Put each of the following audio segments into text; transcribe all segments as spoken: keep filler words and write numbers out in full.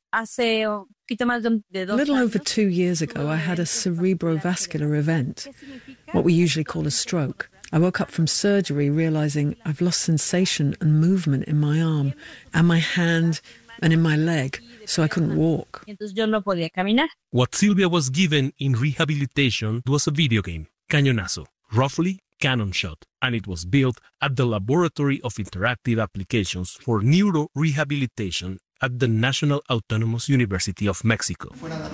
A little over two years ago, I had a cerebrovascular event, what we usually call a stroke. I woke up from surgery realizing I've lost sensation and movement in my arm and my hand and in my leg, so I couldn't walk. What Silvia was given in rehabilitation was a video game, Cañonazo, roughly Cannon Shot, and it was built at the Laboratory of Interactive Applications for Neurorehabilitation at the National Autonomous University of Mexico.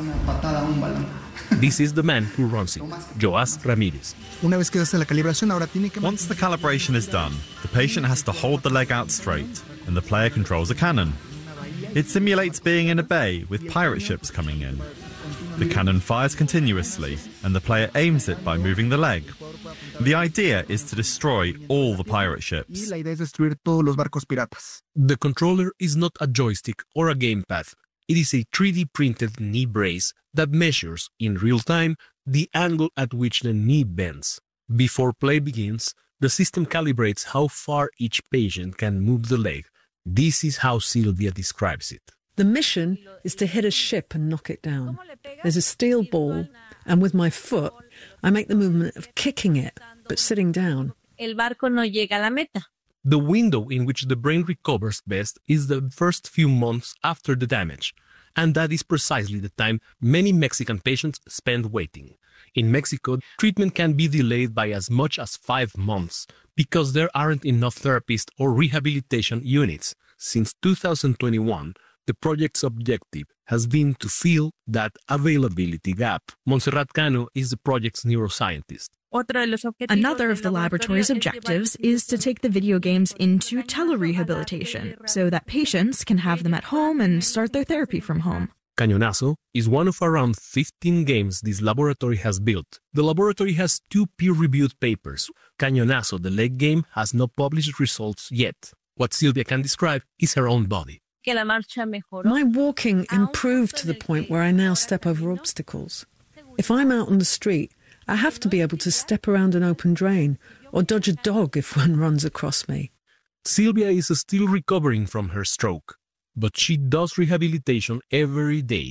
This is the man who runs it, Joás Ramírez. Once the calibration is done, the patient has to hold the leg out straight, and the player controls a cannon. It simulates being in a bay with pirate ships coming in. The cannon fires continuously, and the player aims it by moving the leg. The idea is to destroy all the pirate ships. The controller is not a joystick or a gamepad. It is a three D printed knee brace that measures, in real time, the angle at which the knee bends. Before play begins, the system calibrates how far each patient can move the leg. This is how Silvia describes it. The mission is to hit a ship and knock it down. There's a steel ball, and with my foot, I make the movement of kicking it, but sitting down. The window in which the brain recovers best is the first few months after the damage, and that is precisely the time many Mexican patients spend waiting. In Mexico, treatment can be delayed by as much as five months because there aren't enough therapists or rehabilitation units. Since two thousand twenty-one, the project's objective has been to fill that availability gap. Montserrat Cano is the project's neuroscientist. Another of the laboratory's objectives is to take the video games into telerehabilitation so that patients can have them at home and start their therapy from home. Cañonazo is one of around fifteen games this laboratory has built. The laboratory has two peer-reviewed papers. Cañonazo, the leg game, has no published results yet. What Silvia can describe is her own body. My walking improved to the point where I now step over obstacles. If I'm out on the street, I have to be able to step around an open drain or dodge a dog if one runs across me. Silvia is still recovering from her stroke, but she does rehabilitation every day.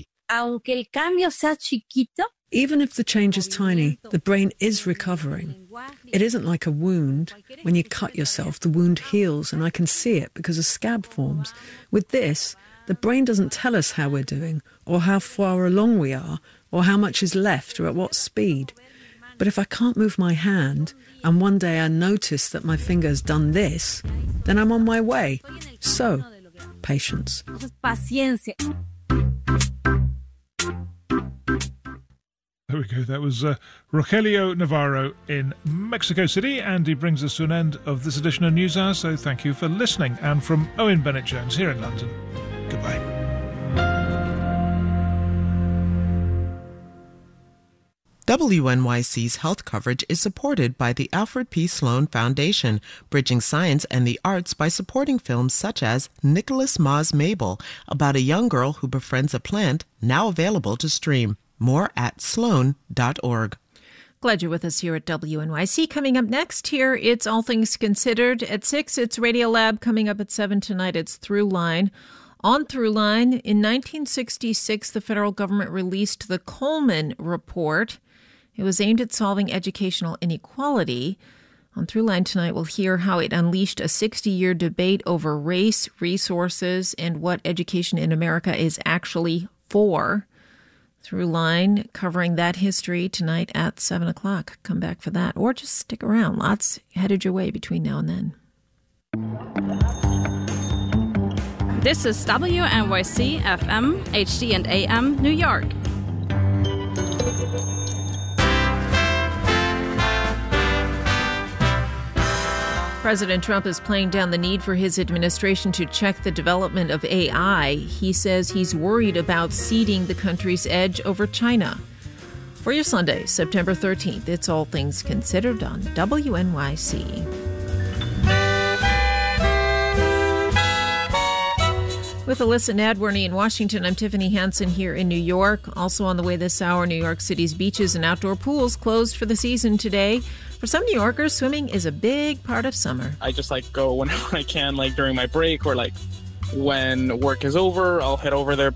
Even if the change is tiny, the brain is recovering. It isn't like a wound. When you cut yourself, the wound heals, and I can see it because a scab forms. With this, the brain doesn't tell us how we're doing, or how far along we are, or how much is left, or at what speed. But if I can't move my hand, and one day I notice that my finger's done this, then I'm on my way. So, patience. There we go. That was uh, Rogelio Navarro in Mexico City, and he brings us to an end of this edition of NewsHour, so thank you for listening. And from Owen Bennett-Jones here in London, goodbye. W N Y C's health coverage is supported by the Alfred P. Sloan Foundation, bridging science and the arts by supporting films such as Nicholas Ma's Mabel, about a young girl who befriends a plant, now available to stream. More at sloan dot org. Glad you're with us here at W N Y C. Coming up next here, it's All Things Considered. At six, it's Radiolab. Coming up at seven tonight, it's Throughline. On Throughline, in nineteen sixty-six, the federal government released the Coleman Report. It was aimed at solving educational inequality. On Throughline tonight, we'll hear how it unleashed a sixty-year debate over race, resources, and what education in America is actually for. Throughline covering that history tonight at seven o'clock. Come back for that, or just stick around. Lots headed your way between now and then. This is W N Y C F M, H D and A M, New York. President Trump is playing down the need for his administration to check the development of A I. He says he's worried about ceding the country's edge over China. For your Sunday, September thirteenth, it's All Things Considered on W N Y C. With Alyssa Nadworny in Washington, I'm Tiffany Hansen here in New York. Also on the way this hour, New York City's beaches and outdoor pools closed for the season today. For some New Yorkers, swimming is a big part of summer. I just like go whenever I can, like during my break or like when work is over, I'll head over there.